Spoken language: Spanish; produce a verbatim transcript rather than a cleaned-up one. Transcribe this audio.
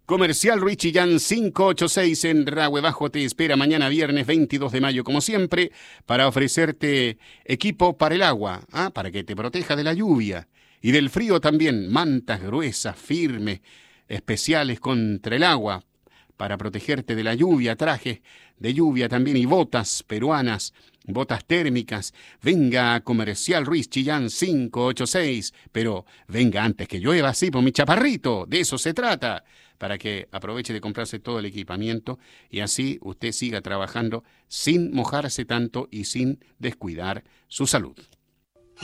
Comercial Ruiz Chillán quinientos ochenta y seis en Rahue Bajo te espera mañana viernes veintidós de mayo, como siempre, para ofrecerte equipo para el agua, ¿ah? Para que te proteja de la lluvia y del frío también. Mantas gruesas, firmes, especiales contra el agua, para protegerte de la lluvia, trajes de lluvia también y botas peruanas, botas térmicas. Venga a Comercial Ruiz Chillán quinientos ochenta y seis, pero venga antes que llueva, sí, por mi chaparrito, de eso se trata, para que aproveche de comprarse todo el equipamiento y así usted siga trabajando sin mojarse tanto y sin descuidar su salud.